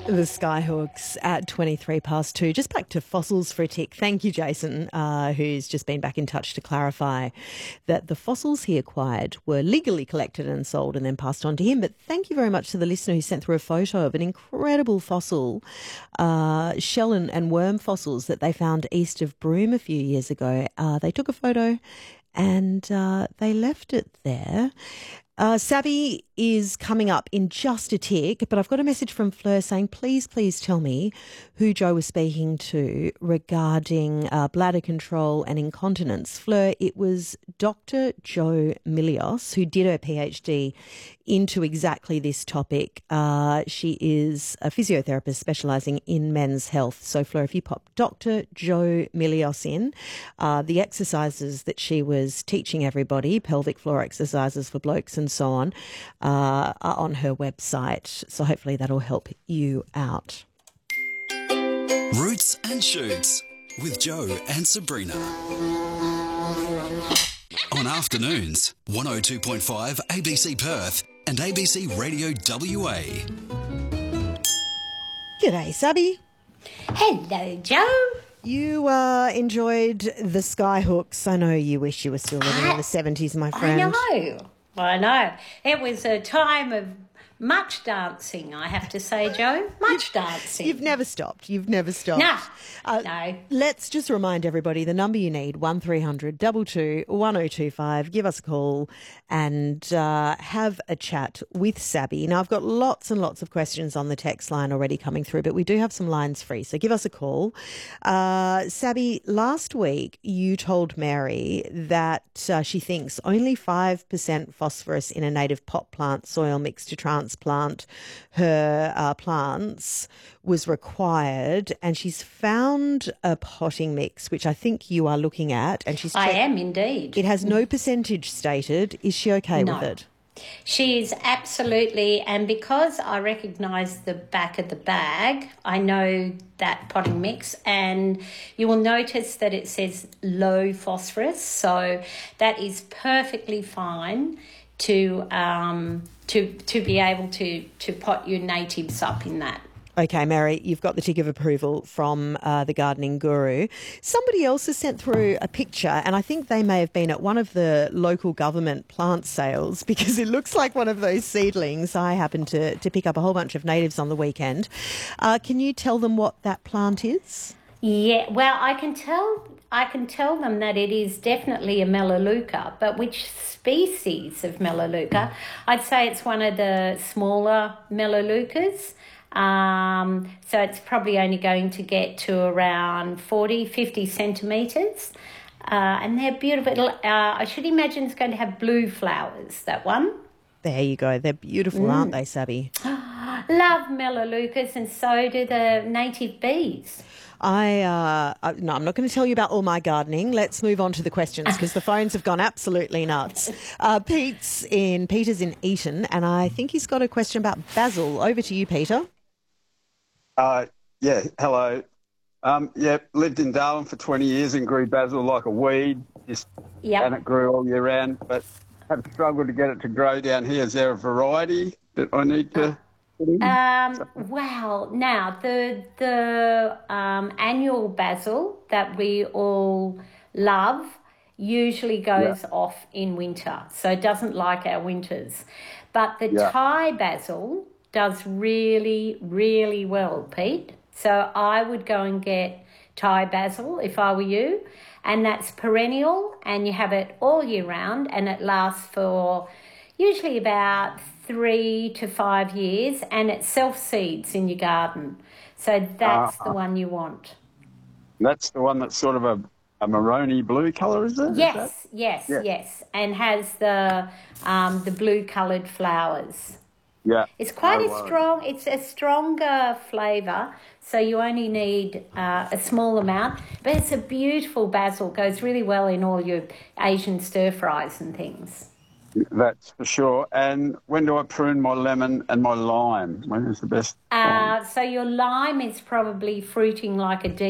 The Skyhawks at 23 past 2. Just back to fossils for a tick. Thank you, Jason, who's just been back in touch to clarify that the fossils he acquired were legally collected and sold and then passed on to him. But thank you very much to the listener who sent through a photo of an incredible fossil, shell and worm fossils that they found east of Broome a few years ago. They took a photo and they left it there. Savvy is coming up in just a tick, but I've got a message from Fleur saying, please tell me who Joe was speaking to regarding bladder control and incontinence. Fleur, it was Dr. Jo Milios who did her PhD into exactly this topic. She is a physiotherapist specialising in men's health. So, Fleur, if you pop Dr. Jo Milios in, the exercises that she was teaching everybody, pelvic floor exercises for blokes and so on, are on her website. So hopefully that'll help you out. Roots and Shoots with Joe and Sabrina. On afternoons, 102.5 ABC Perth and ABC Radio WA. G'day, Sabby. Hello, Joe. You enjoyed the Skyhooks. I know you wish you were still living in the 70s, my friend. I know. It was a time of much dancing, I have to say, Joe. Much dancing. You've never stopped. No. No. Let's just remind everybody the number you need, 1300 22 1025. Give us a call and have a chat with Sabby. Now, I've got lots and lots of questions on the text line already coming through, but we do have some lines free, so give us a call. Sabby, last week you told Mary that she thinks only 5% phosphorus in a native pot plant soil mix to transplant her plants was required, and she's found a potting mix, which I think you are looking at. And she's I am indeed. It has no percentage stated. Is she okay with it? She is absolutely, and because I recognise the back of the bag, I know that potting mix, and you will notice that it says low phosphorus, so that is perfectly fine to be able to pot your natives up in that. Okay, Mary, you've got the tick of approval from the Gardening Guru. Somebody else has sent through a picture, and I think they may have been at one of the local government plant sales because it looks like one of those seedlings. I happened to pick up a whole bunch of natives on the weekend. Can you tell them what that plant is? Yeah, well, I can tell them that it is definitely a Melaleuca, but which species of Melaleuca? I'd say it's one of the smaller Melaleucas. So it's probably only going to get to around 50 centimetres. And they're beautiful. I should imagine it's going to have blue flowers, that one. There you go. They're beautiful, aren't they, Sabby? Love Melaleucas, and so do the native bees. No, I'm not going to tell you about all my gardening. Let's move on to the questions because the phones have gone absolutely nuts. Peter's in Eton, and I think he's got a question about basil. Over to you, Peter. Yeah, hello. Lived in Darwin for 20 years and grew basil like a weed. And it grew all year round, but have struggled to get it to grow down here. Is there a variety that I need to put in? Well, now the annual basil that we all love usually goes off in winter, so it doesn't like our winters. But the Thai basil does really, really well, Pete. So I would go and get Thai basil if I were you, and that's perennial, and you have it all year round, and it lasts for usually about 3 to 5 years, and it self-seeds in your garden. So that's the one you want. That's the one that's sort of a maroony blue colour, is it? Yes, and has the blue coloured flowers. Yeah. It's quite it's a stronger flavour, so you only need a small amount, but it's a beautiful basil, goes really well in all your Asian stir fries and things. That's for sure. And when do I prune my lemon and my lime? When is the best time? So your lime is probably fruiting like a